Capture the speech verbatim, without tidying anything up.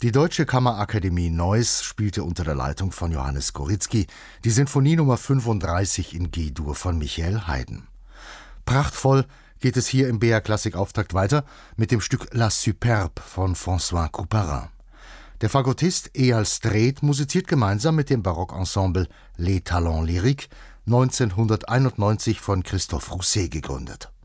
Die Deutsche Kammerakademie Neuss spielte unter der Leitung von Johannes Goritzky die Sinfonie Nummer fünfunddreißig in G-Dur von Michael Haydn. Prachtvoll geht es hier im B R-Klassik-Auftakt weiter mit dem Stück La Superbe von François Couperin. Der Fagottist Eyal Strait musiziert gemeinsam mit dem Barockensemble Les Talents Lyriques, neunzehnhunderteinundneunzig von Christophe Rousset gegründet.